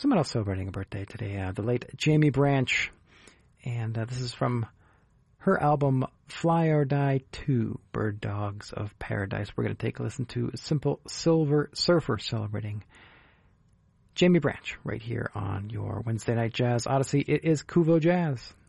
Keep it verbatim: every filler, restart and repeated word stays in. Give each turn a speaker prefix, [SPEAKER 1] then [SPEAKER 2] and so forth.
[SPEAKER 1] someone else celebrating a birthday today, uh, the late Jamie Branch. And uh, this is from her album Fly or Die two, Bird Dogs of Paradise. We're going to take a listen to Simple Silver Surfer celebrating Jamie Branch right here on your Wednesday Night Jazz Odyssey. It is Kuvo Jazz.